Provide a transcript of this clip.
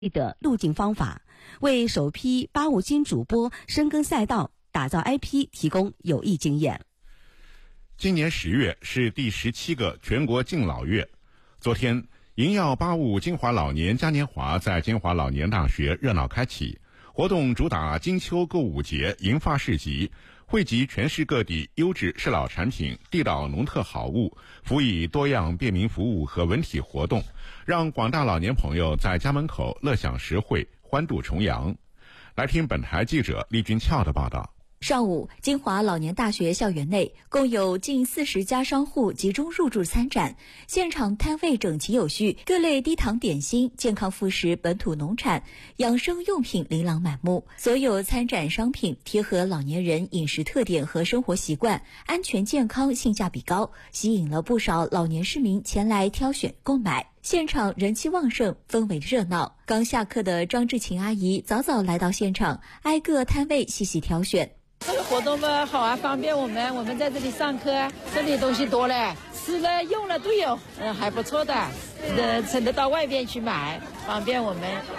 的路径方法，为首批85金主播深耕赛道、打造 IP 提供有益经验。 今年10月是第17个全国敬老月。昨天，迎耀85金华老年嘉年华在金华老年大学热闹开启，活动主打金秋购物节、银发市集，汇集全市各地优质适老产品、地道农特好物，辅以多样便民服务和文体活动，让广大老年朋友在家门口乐享实惠，欢度重阳。来听本台记者厉君俏的报道。 上午，金华老年大学校园内共有近40家商户集中入驻参展，现场摊位整齐有序，各类低糖点心、健康副食、本土农产、养生用品琳琅满目。所有参展商品贴合老年人饮食特点和生活习惯，安全健康，性价比高，吸引了不少老年市民前来挑选购买。现场人气旺盛，氛围热闹。刚下课的张志勤阿姨早早来到现场，挨个摊位细细挑选。 这个活动嘛好啊，方便我们在这里上课，这里东西多嘞，吃了用了都有，还不错的，省得到外边去买，方便我们。